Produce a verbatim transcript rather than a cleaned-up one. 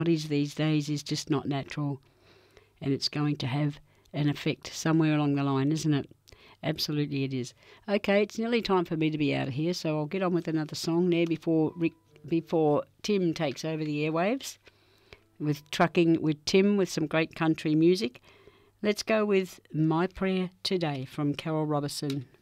bodies these days is just not natural, and it's going to have an effect somewhere along the line, isn't it? Absolutely it is. Okay, it's nearly time for me to be out of here, so I'll get on with another song there before Rick, before Tim takes over the airwaves with Trucking with Tim with some great country music. Let's go with My Prayer Today from Carol Robertson.